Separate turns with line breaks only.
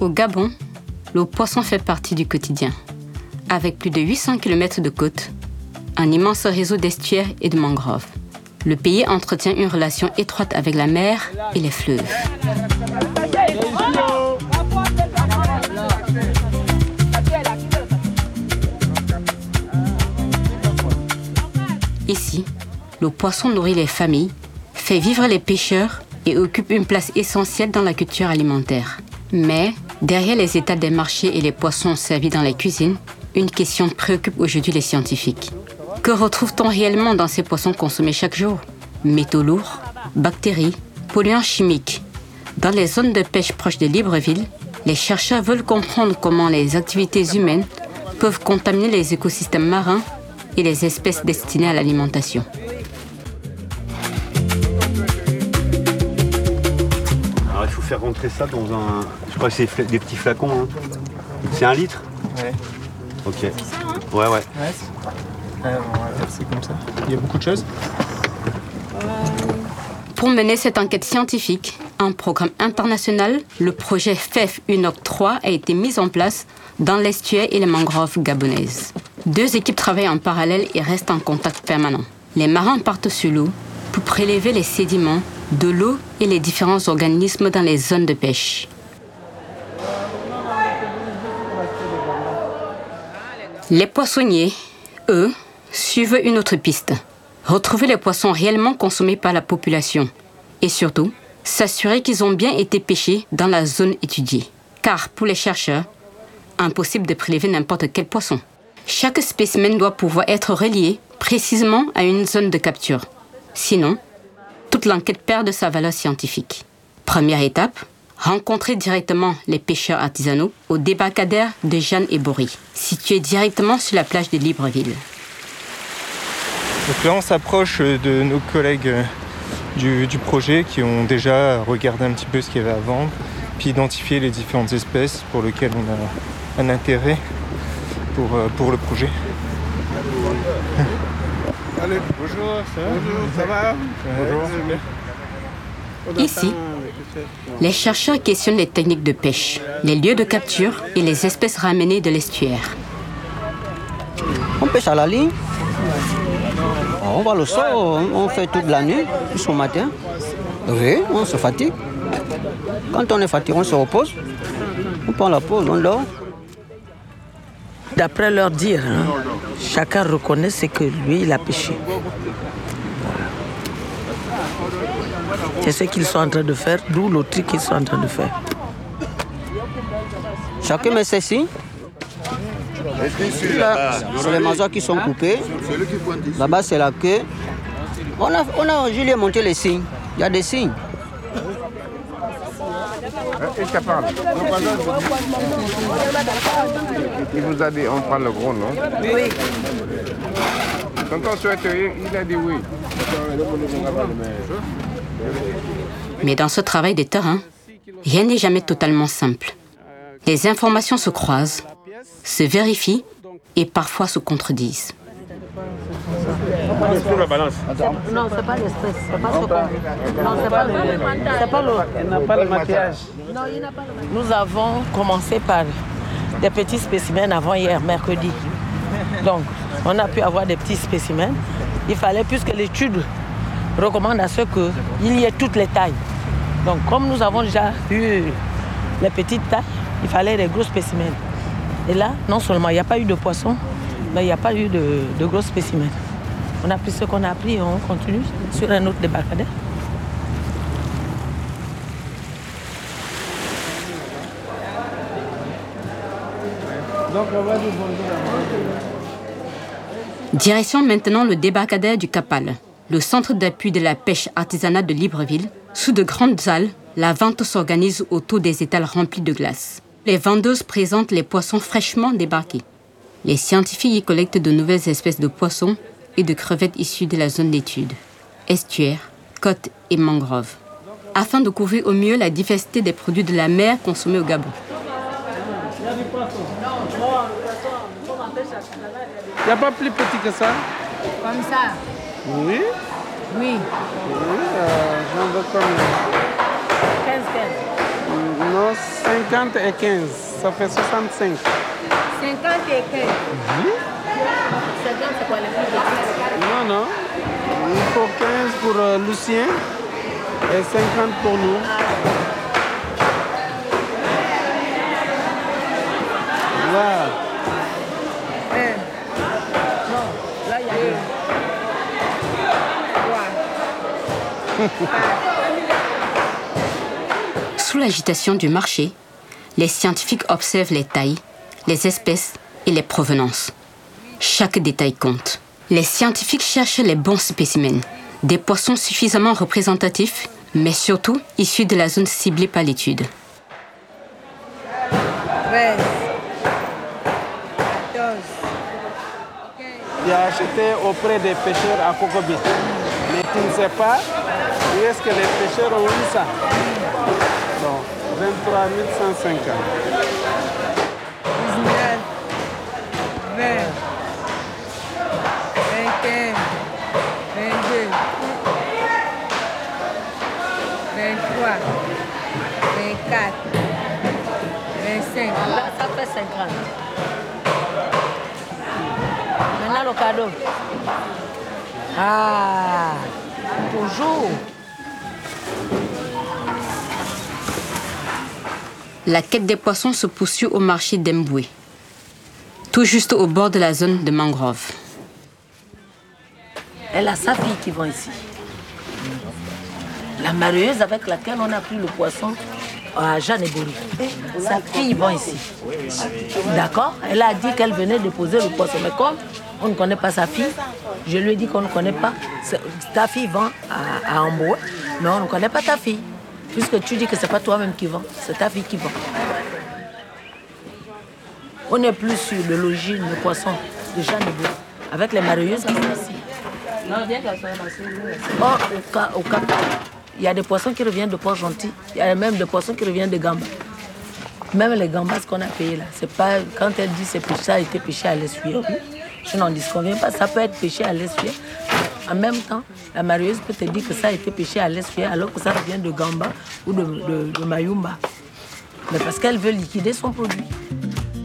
Au Gabon, le poisson fait partie du quotidien. Avec plus de 800 km de côte, un immense réseau d'estuaires et de mangroves. Le pays entretient une relation étroite avec la mer et les fleuves. Ici, le poisson nourrit les familles, fait vivre les pêcheurs et occupe une place essentielle dans la culture alimentaire. Mais, derrière les états des marchés et les poissons servis dans les cuisines, une question préoccupe aujourd'hui les scientifiques. Que retrouve-t-on réellement dans ces poissons consommés chaque jour? Métaux lourds, bactéries, polluants chimiques. Dans les zones de pêche proches de Libreville, les chercheurs veulent comprendre comment les activités humaines peuvent contaminer les écosystèmes marins et les espèces destinées à l'alimentation.
Alors il faut faire rentrer ça dans un... Je crois que c'est des petits flacons. Hein. C'est 1 litre?
Ouais.
Ok.
C'est ça, hein?
Ouais.
C'est comme ça. Il y a beaucoup de choses.
Pour mener cette enquête scientifique, un programme international, le projet FEF UNOC 3, a été mis en place dans l'estuaire et les mangroves gabonaises. 2 équipes travaillent en parallèle et restent en contact permanent. Les marins partent sur l'eau pour prélever les sédiments de l'eau et les différents organismes dans les zones de pêche. Les poissonniers, eux, suivent une autre piste. Retrouver les poissons réellement consommés par la population. Et surtout, s'assurer qu'ils ont bien été pêchés dans la zone étudiée. Car pour les chercheurs, impossible de prélever n'importe quel poisson. Chaque spécimen doit pouvoir être relié précisément à une zone de capture. Sinon, toute l'enquête perd de sa valeur scientifique. Première étape, rencontrer directement les pêcheurs artisanaux au débarcadère de Jeanne et Bory, situé directement sur la plage de Libreville.
Donc là, on s'approche de nos collègues du projet qui ont déjà regardé un petit peu ce qu'il y avait à vendre, puis identifié les différentes espèces pour lesquelles on a un intérêt pour le projet.
Allez, bonjour, ça va? Bonjour.
Ici, les chercheurs questionnent les techniques de pêche, les lieux de capture et les espèces ramenées de l'estuaire.
On pêche à la ligne. On va le soir, on fait toute la nuit jusqu'au matin. Oui, on se fatigue. Quand on est fatigué, on se repose. On prend la pause, on dort.
D'après leur dire, chacun reconnaît ce que lui, il a pêché. C'est ce qu'ils sont en train de faire, d'où le truc qu'ils sont en train de faire.
Chacun met ses signes. Là, c'est les mazois qui sont coupés. Là-bas, c'est la queue. Je lui ai monté les signes. Il y a des signes.
Et ça parle. Il vous a dit on prend le gros, non?
Oui.
Quand on souhaite, il a dit oui.
Mais dans ce travail de terrain, rien n'est jamais totalement simple. Les informations se croisent, se vérifient et parfois se contredisent.
Non, c'est pas l'espèce, c'est pas ce qu'on... Non, c'est pas l'eau.
Elle n'a pas le maquillage.
Non, il n'a pas le maquillage. Nous avons commencé par des petits spécimens avant hier, mercredi. Donc, on a pu avoir des petits spécimens. Il fallait, puisque l'étude recommande à ce qu'il y ait toutes les tailles. Donc, comme nous avons déjà eu les petites tailles, il fallait des gros spécimens. Et là, non seulement il n'y a pas eu de poissons, mais il n'y a pas eu de gros spécimens. On a pris ce qu'on a pris et on continue sur un autre débarcadère.
Direction maintenant le débarcadère du Capal, le centre d'appui de la pêche artisanale de Libreville. Sous de grandes halles, la vente s'organise autour des étals remplis de glace. Les vendeuses présentent les poissons fraîchement débarqués. Les scientifiques y collectent de nouvelles espèces de poissons et de crevettes issues de la zone d'étude, estuaires, côtes et mangroves, afin de couvrir au mieux la diversité des produits de la mer consommés au Gabon.
Il n'y a pas plus petit que ça?
Comme ça?
Oui.
Oui.
J'en veux combien?
15.
Non, 5 50 et 15, ça fait 65.
50 et 15. 50, c'est quoi les plus petits?
Non, non. Il faut 15 pour Lucien et 50 pour nous. Voilà.
Non, là, il y a deux.
Sous l'agitation du marché, les scientifiques observent les tailles, les espèces et les provenances. Chaque détail compte. Les scientifiques cherchent les bons spécimens, des poissons suffisamment représentatifs, mais surtout issus de la zone ciblée par l'étude.
13. 14.
J'ai acheté auprès des pêcheurs à Kokobit. Mais tu ne sais pas où est-ce que les pêcheurs ont eu ça. Bon, 23 150.
19. 20. 21. 22. 23. 24. 25.
Là, ça fait 50. Maintenant, le cadeau. Ah, toujours.
La quête des poissons se poursuit au marché d'Emboué, tout juste au bord de la zone de mangrove.
Elle a sa fille qui vont ici. La marieuse avec laquelle on a pris le poisson à Jeanne et Bory. Sa fille vont ici. D'accord? Elle a dit qu'elle venait déposer le poisson. Mais comme on ne connaît pas sa fille, je lui ai dit qu'on ne connaît pas. Ta fille vend à Amboué, mais on ne connaît pas ta fille. Puisque tu dis que ce n'est pas toi-même qui vend, c'est ta fille qui vend. On n'est plus sur le logis, le poisson de Jeanne et Bory, avec les marieuses qui sont ici. Or, au Cap, il y a des poissons qui reviennent de Port-Gentil, il y a même des poissons qui reviennent de Gamba. Même les gambas qu'on a payés là, c'est pas quand elle dit que ça a été pêché à l'essuie. Je n'en disconviens pas, ça peut être pêché à l'essuie. En même temps, la marieuse peut te dire que ça a été pêché à l'essuie alors que ça vient de Gamba ou de Mayumba. Mais parce qu'elle veut liquider son produit.